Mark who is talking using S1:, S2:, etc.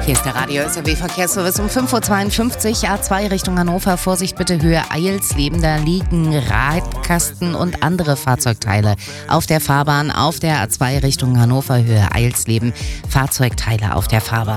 S1: Hier ist der Radio SAW Verkehrsservice um 5.52 Uhr, A2 Richtung Hannover. Vorsicht bitte, Höhe Eilsleben, da liegen Radkasten und andere Fahrzeugteile auf der Fahrbahn. Auf der A2 Richtung Hannover, Höhe Eilsleben, Fahrzeugteile auf der Fahrbahn.